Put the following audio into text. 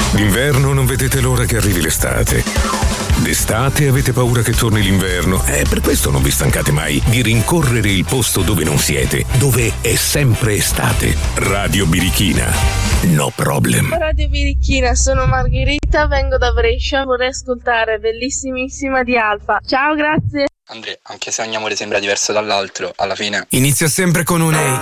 D'inverno non vedete l'ora che arrivi l'estate. D'estate avete paura che torni l'inverno e per questo non vi stancate mai di rincorrere il posto dove non siete, dove è sempre estate. Radio Birichina. No problem. Radio Birichina, sono Margherita, vengo da Brescia, vorrei ascoltare Bellissimissima di Alfa. Ciao, grazie. Andrea, anche se ogni amore sembra diverso dall'altro, alla fine inizia sempre con un ehi.